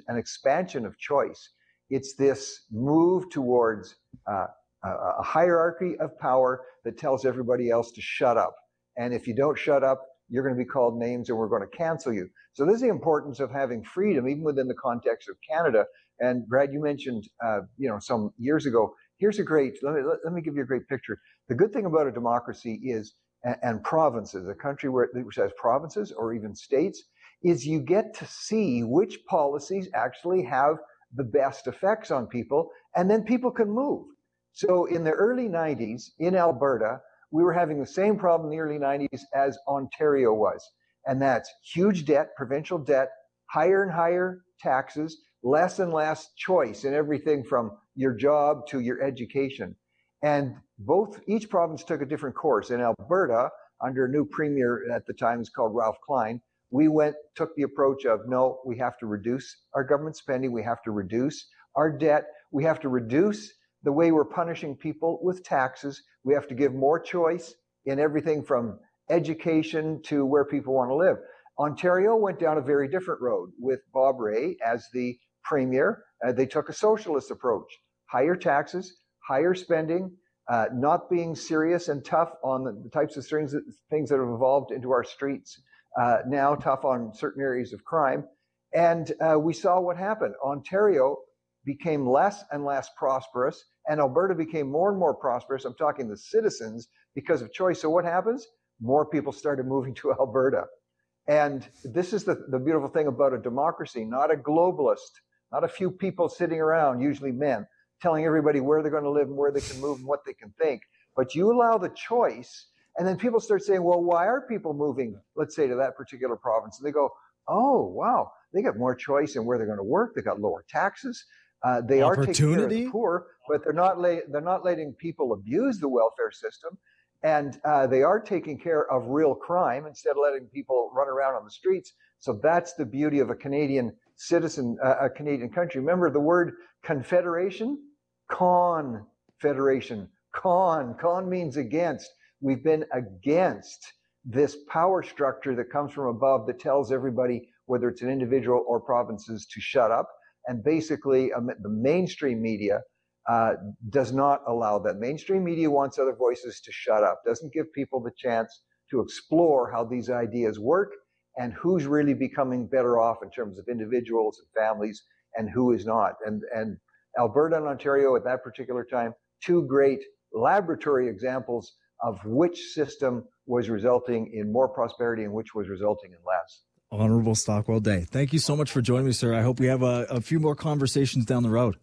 an expansion of choice. It's this move towards a hierarchy of power that tells everybody else to shut up. And if you don't shut up, you're going to be called names and we're going to cancel you. So this is the importance of having freedom, even within the context of Canada. And Brad, you mentioned, some years ago, here's a great, let me give you a great picture. The good thing about a democracy is, and provinces, a country which has provinces or even states, is you get to see which policies actually have the best effects on people, and then people can move. So in the early 90s in Alberta, we were having the same problem in the early 90s as Ontario was. And that's huge debt, provincial debt, higher and higher taxes, less and less choice in everything from your job to your education. And each province took a different course. In Alberta, under a new premier at the time, it's called Ralph Klein, we took the approach of, no, we have to reduce our government spending, we have to reduce our debt, we have to reduce the way we're punishing people with taxes, we have to give more choice in everything from education to where people want to live. Ontario went down a very different road with Bob Rae as the premier. They took a socialist approach, higher taxes, higher spending, not being serious and tough on the types of things that have evolved into our streets, now tough on certain areas of crime. And we saw what happened. Ontario became less and less prosperous, and Alberta became more and more prosperous. I'm talking the citizens because of choice. So what happens? More people started moving to Alberta. And this is the beautiful thing about a democracy, not a globalist, not a few people sitting around, usually men, telling everybody where they're going to live and where they can move and what they can think. But you allow the choice, and then people start saying, well, why are people moving, let's say, to that particular province? And they go, oh, wow, they got more choice in where they're going to work. They got lower taxes. They are taking care of the poor, but they're not letting people abuse the welfare system. And they are taking care of real crime instead of letting people run around on the streets. So that's the beauty of a Canadian citizen, a Canadian country. Remember the word confederation? Confederation. Con means against. We've been against this power structure that comes from above that tells everybody, whether it's an individual or provinces, to shut up. And basically, the mainstream media does not allow that. Mainstream media wants other voices to shut up, doesn't give people the chance to explore how these ideas work and who's really becoming better off in terms of individuals and families and who is not. And Alberta and Ontario at that particular time, two great laboratory examples of which system was resulting in more prosperity and which was resulting in less. Honorable Stockwell Day, thank you so much for joining me, sir. I hope we have a few more conversations down the road.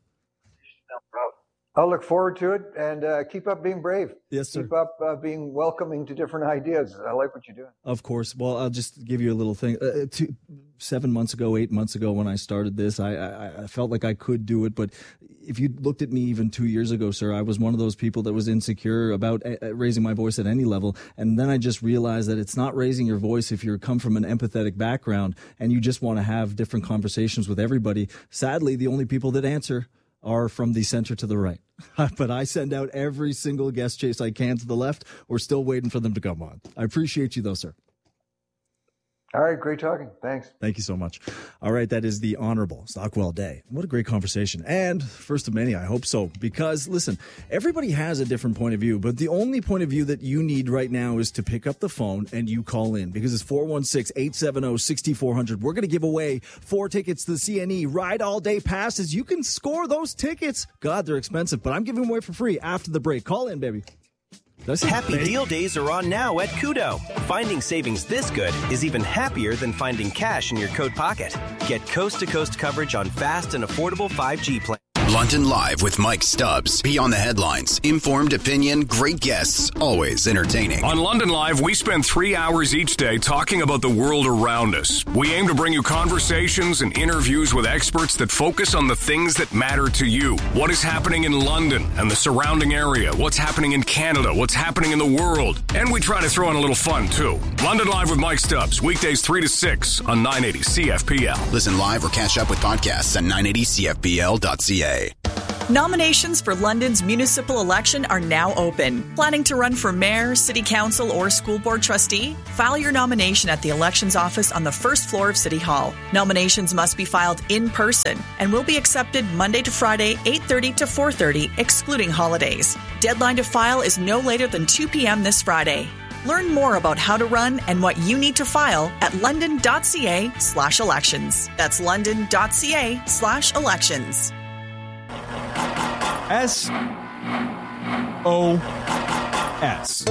I'll look forward to it, and keep up being brave. Yes, sir. Keep up being welcoming to different ideas. I like what you're doing. Of course. Well, I'll just give you a little thing. 8 months ago when I started this, I felt like I could do it. But if you looked at me even 2 years ago, sir, I was one of those people that was insecure about raising my voice at any level. And then I just realized that it's not raising your voice if you come from an empathetic background and you just want to have different conversations with everybody. Sadly, the only people that answer are from the center to the right. But I send out every single guest chase I can to the left. We're still waiting for them to come on. I appreciate you, though, sir. All right, great talking. Thanks. Thank you so much. All right, that is the Honorable Stockwell Day. What a great conversation. And first of many, I hope so. Because, listen, everybody has a different point of view, but the only point of view that you need right now is to pick up the phone and you call in. Because it's 416-870-6400. We're going to give away 4 tickets to the CNE Ride All Day Passes. You can score those tickets. God, they're expensive, but I'm giving them away for free after the break. Call in, baby. Happy deal days are on now at Koodo. Finding savings this good is even happier than finding cash in your coat pocket. Get coast-to-coast coverage on fast and affordable 5G plans. London Live with Mike Stubbs. Beyond the headlines. Informed opinion, great guests, always entertaining. On London Live, we spend 3 hours each day talking about the world around us. We aim to bring you conversations and interviews with experts that focus on the things that matter to you. What is happening in London and the surrounding area? What's happening in Canada? What's happening in the world? And we try to throw in a little fun, too. London Live with Mike Stubbs. Weekdays 3 to 6 on 980 CFPL. Listen live or catch up with podcasts at 980CFPL.ca. Nominations for London's municipal election are now open. Planning to run for mayor, city council, or school board trustee? File your nomination at the elections office on the first floor of City Hall. Nominations must be filed in person and will be accepted Monday to Friday, 8:30 to 4:30, excluding holidays. Deadline to file is no later than 2 p.m. this Friday. Learn more about how to run and what you need to file at london.ca/elections. That's london.ca/elections. SOS.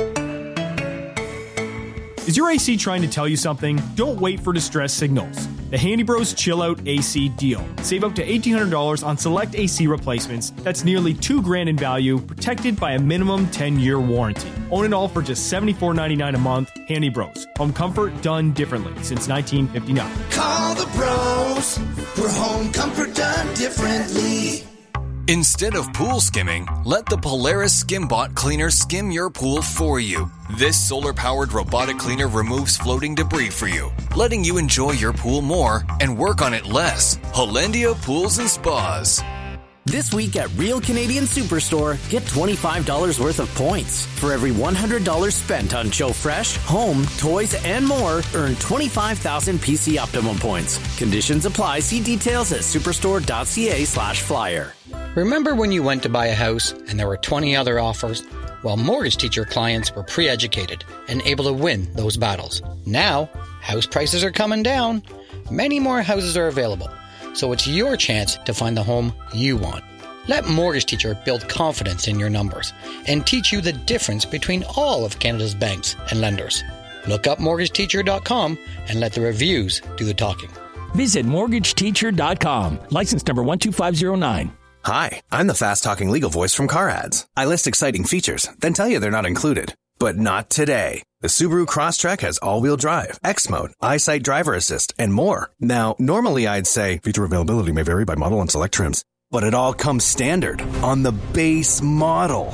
Is your AC trying to tell you something? Don't wait for distress signals. The Handy Bros Chill Out AC deal. Save up to $1,800 on select AC replacements. That's nearly $2,000 in value, protected by a minimum 10-year warranty. Own it all for just $74.99 a month. Handy Bros. Home comfort done differently since 1959. Call the bros for home comfort done differently. Instead of pool skimming, let the Polaris SkimBot cleaner skim your pool for you. This solar-powered robotic cleaner removes floating debris for you, letting you enjoy your pool more and work on it less. Hollandia Pools and Spas. This week at Real Canadian Superstore, get $25 worth of points. For every $100 spent on Joe Fresh, home, toys, and more, earn 25,000 PC Optimum points. Conditions apply. See details at superstore.ca/flyer. Remember when you went to buy a house and there were 20 other offers? Well, Mortgage Teacher clients were pre-educated and able to win those battles. Now, house prices are coming down. Many more houses are available. So it's your chance to find the home you want. Let Mortgage Teacher build confidence in your numbers and teach you the difference between all of Canada's banks and lenders. Look up mortgageteacher.com and let the reviews do the talking. Visit mortgageteacher.com. License number 12509. Hi, I'm the fast-talking legal voice from Car Ads. I list exciting features, then tell you they're not included. But not today. The Subaru Crosstrek has all-wheel drive, X-Mode, EyeSight driver assist, and more. Now, normally I'd say feature availability may vary by model and select trims. But it all comes standard on the base model.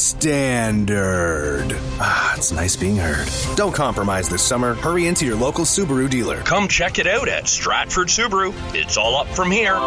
Standard. It's nice being heard. Don't compromise this summer. Hurry into your local Subaru dealer. Come check it out at Stratford Subaru. It's all up from here.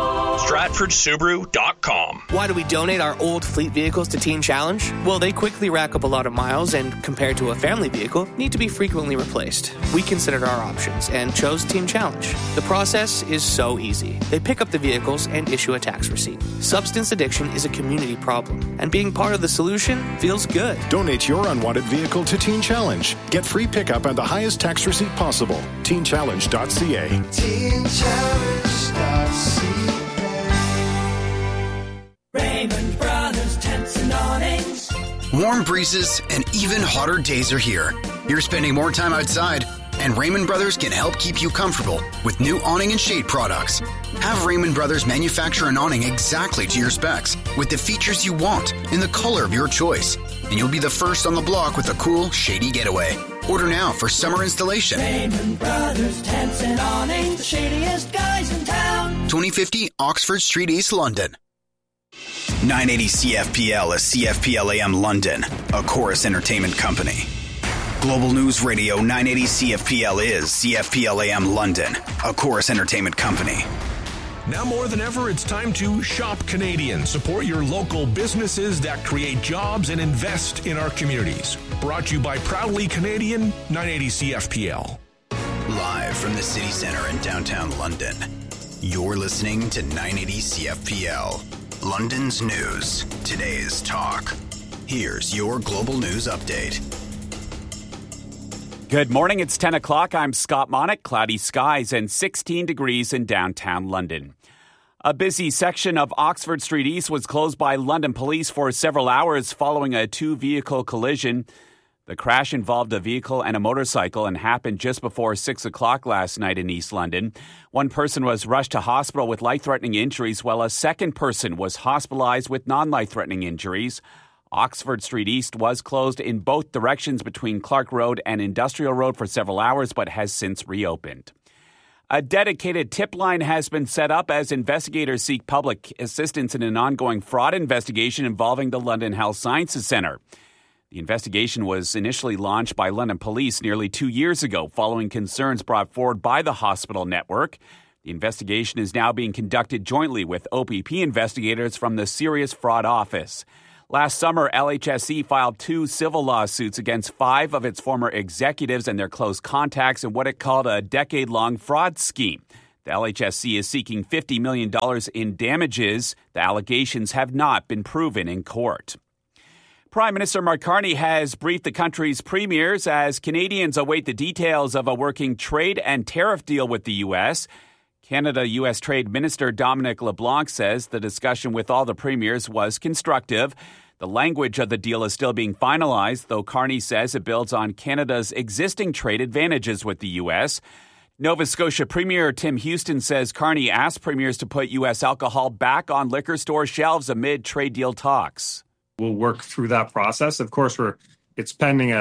StratfordSubaru.com. Why do we donate our old fleet vehicles to Teen Challenge? Well, they quickly rack up a lot of miles and, compared to a family vehicle, need to be frequently replaced. We considered our options and chose Teen Challenge. The process is so easy. They pick up the vehicles and issue a tax receipt. Substance addiction is a community problem, and being part of the solution feels good. Donate your unwanted vehicle to Teen Challenge. Get free pickup and the highest tax receipt possible. TeenChallenge.ca. TeenChallenge.ca. Raymond Brothers Tents and Awnings. Warm breezes and even hotter days are here. You're spending more time outside, and Raymond Brothers can help keep you comfortable with new awning and shade products. Have Raymond Brothers manufacture an awning exactly to your specs with the features you want in the color of your choice. And you'll be the first on the block with a cool, shady getaway. Order now for summer installation. Raymond Brothers Tents and Awnings, the shadiest guys in town. 2050 Oxford Street, East London. 980 CFPL is CFPL AM London, a Chorus Entertainment company. Global News Radio 980 CFPL is CFPL AM London, a Chorus Entertainment company. Now more than ever, it's time to shop Canadian. Support your local businesses that create jobs and invest in our communities. Brought to you by Proudly Canadian, 980 CFPL. Live from the city center in downtown London, you're listening to 980 CFPL. London's news, today's talk. Here's your global news update. Good morning. It's 10 o'clock. I'm Scott Monick. Cloudy skies and 16 degrees in downtown London. A busy section of Oxford Street East was closed by London police for several hours following a two-vehicle collision. The crash involved a vehicle and a motorcycle and happened just before 6 o'clock last night in East London. One person was rushed to hospital with life-threatening injuries, while a second person was hospitalized with non-life-threatening injuries. Oxford Street East was closed in both directions between Clark Road and Industrial Road for several hours, but has since reopened. A dedicated tip line has been set up as investigators seek public assistance in an ongoing fraud investigation involving the London Health Sciences Centre. The investigation was initially launched by London Police nearly 2 years ago following concerns brought forward by the hospital network. The investigation is now being conducted jointly with OPP investigators from the Serious Fraud Office. Last summer, LHSC filed 2 civil lawsuits against 5 of its former executives and their close contacts in what it called a decade-long fraud scheme. The LHSC is seeking $50 million in damages. The allegations have not been proven in court. Prime Minister Mark Carney has briefed the country's premiers as Canadians await the details of a working trade and tariff deal with the U.S. Canada-U.S. Trade Minister Dominic LeBlanc says the discussion with all the premiers was constructive. The language of the deal is still being finalized, though Carney says it builds on Canada's existing trade advantages with the U.S. Nova Scotia Premier Tim Houston says Carney asked premiers to put U.S. alcohol back on liquor store shelves amid trade deal talks. We'll work through that process. Of course, it's pending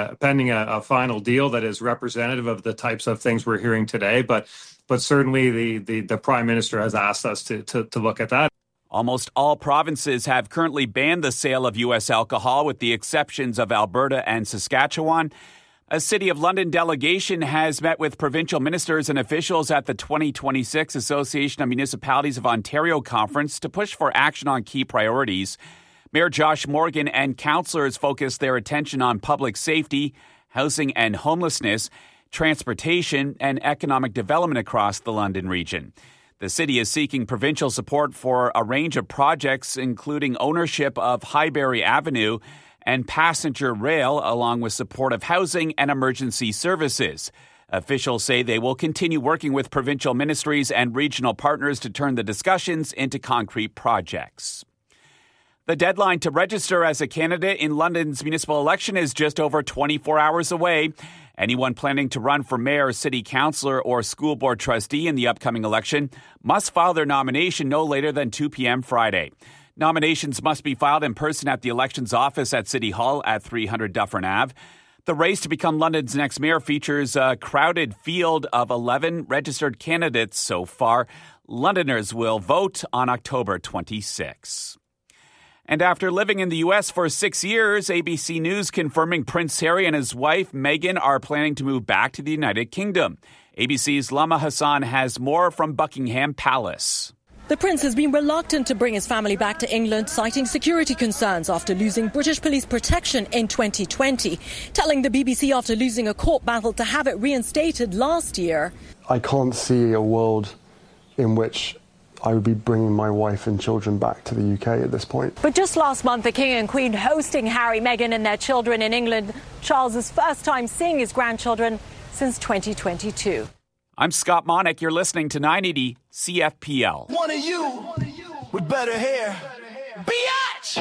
a final deal that is representative of the types of things we're hearing today, but certainly the Prime Minister has asked us to look at that. Almost all provinces have currently banned the sale of U.S. alcohol, with the exceptions of Alberta and Saskatchewan. A City of London delegation has met with provincial ministers and officials at the 2026 Association of Municipalities of Ontario conference to push for action on key priorities. Mayor Josh Morgan and councillors focused their attention on public safety, housing and homelessness, transportation, and economic development across the London region. The city is seeking provincial support for a range of projects, including ownership of Highbury Avenue and passenger rail, along with support of housing and emergency services. Officials say they will continue working with provincial ministries and regional partners to turn the discussions into concrete projects. The deadline to register as a candidate in London's municipal election is just over 24 hours away. Anyone planning to run for mayor, city councillor, or school board trustee in the upcoming election must file their nomination no later than 2 p.m. Friday. Nominations must be filed in person at the elections office at City Hall at 300 Dufferin Ave. The race to become London's next mayor features a crowded field of 11 registered candidates so far. Londoners will vote on October 26. And after living in the U.S. for 6 years, ABC News confirming Prince Harry and his wife Meghan are planning to move back to the United Kingdom. ABC's Lama Hassan has more from Buckingham Palace. The prince has been reluctant to bring his family back to England, citing security concerns after losing British police protection in 2020, telling the BBC after losing a court battle to have it reinstated last year. I can't see a world in which I would be bringing my wife and children back to the UK at this point. But just last month, the King and Queen hosting Harry, Meghan and their children in England. Charles's first time seeing his grandchildren since 2022. I'm Scott Monick. You're listening to 980 CFPL. One of you with better hair. Biatch!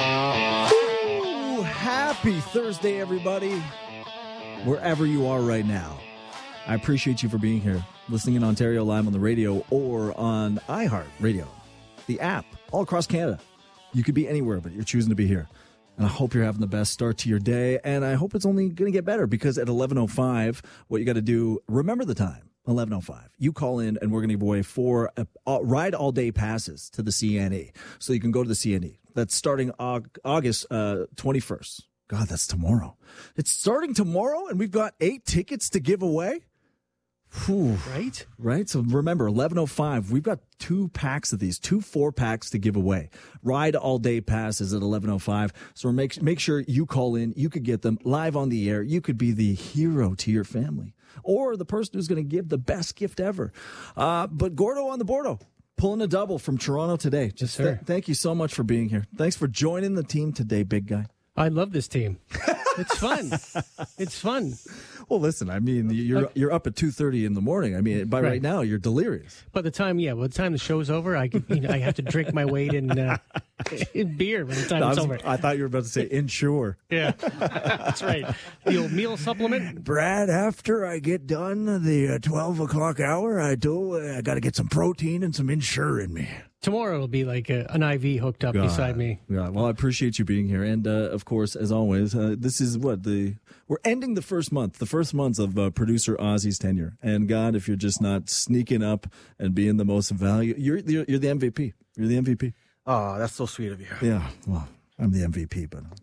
Ooh, happy Thursday, everybody. Wherever you are right now. I appreciate you for being here, listening in Ontario live on the radio or on iHeartRadio, the app, all across Canada. You could be anywhere, but you're choosing to be here. And I hope you're having the best start to your day. And I hope it's only going to get better, because at 11:05, what you got to do, remember the time, 11:05. You call in and we're going to give away 4 ride all day passes to the CNE. So you can go to the CNE. That's starting August 21st. God, that's tomorrow. It's starting tomorrow and we've got 8 tickets to give away. Whew. Right. So remember, 11:05, we've got 2 packs of these, 2 4-packs to give away. Ride all day passes at 11:05. So make sure you call in. You could get them live on the air. You could be the hero to your family or the person who's going to give the best gift ever. But Gordo on the Bordo, pulling a double from Toronto today. Just thank you so much for being here. Thanks for joining the team today, big guy. I love this team. It's fun. It's fun. Well, listen, I mean, you're up at 2:30 in the morning. I mean, by right now, you're delirious. By the time the show's over, I have to drink my weight in beer by the time it's over. I thought you were about to say insure. Yeah, that's right. The old meal supplement. Brad, after I get done the 12 o'clock hour, I got to get some protein and some insure in me. Tomorrow it'll be like an IV hooked up beside me. Yeah, well, I appreciate you being here. And, of course, as always, this is we're ending the first month of producer Ozzy's tenure. And, God, if you're just not sneaking up and being the most valuable, you're the MVP. You're the MVP. Oh, that's so sweet of you. Yeah, well, I'm the MVP, but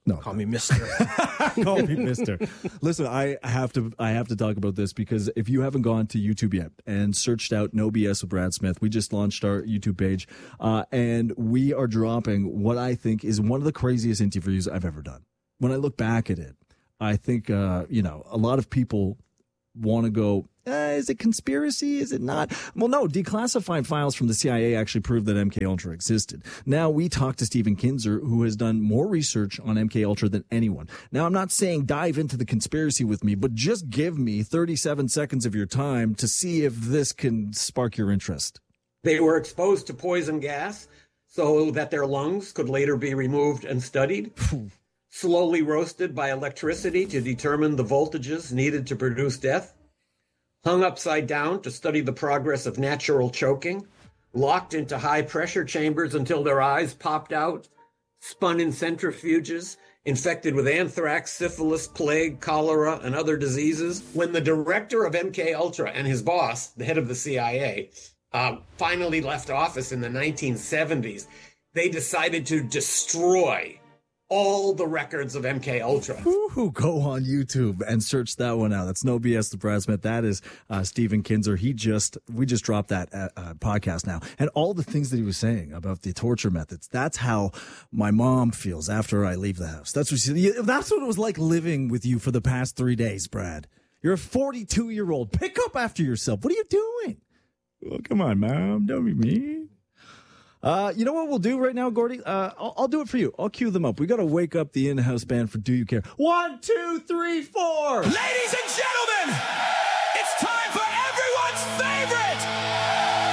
No, call me Mister. Call me Mister. Listen, I have to talk about this because if you haven't gone to YouTube yet and searched out No BS with Brad Smith, we just launched our YouTube page, and we are dropping what I think is one of the craziest interviews I've ever done. When I look back at it, I think a lot of people want to go, is it conspiracy? Is it not? Well, no, declassified files from the CIA actually proved that MKUltra existed. Now we talked to Stephen Kinzer, who has done more research on MKUltra than anyone. Now, I'm not saying dive into the conspiracy with me, but just give me 37 seconds of your time to see if this can spark your interest. They were exposed to poison gas so that their lungs could later be removed and studied. Slowly roasted by electricity to determine the voltages needed to produce death. Hung upside down to study the progress of natural choking, locked into high-pressure chambers until their eyes popped out, spun in centrifuges, infected with anthrax, syphilis, plague, cholera, and other diseases. When the director of MKUltra and his boss, the head of the CIA, finally left office in the 1970s, they decided to destroy all the records of MKUltra. Woo-hoo, go on YouTube and search that one out. That's No BS with Brad Smith. That is Stephen Kinzer. We just dropped that podcast now. And all the things that he was saying about the torture methods, that's how my mom feels after I leave the house. That's what it was like living with you for the past 3 days, Brad. You're a 42-year-old. Pick up after yourself. What are you doing? Well, come on, Mom. Don't be mean. You know what we'll do right now, Gordy? I'll do it for you. I'll cue them up. We got to wake up the in-house band for Do You Care? 1, 2, 3, 4. Ladies and gentlemen,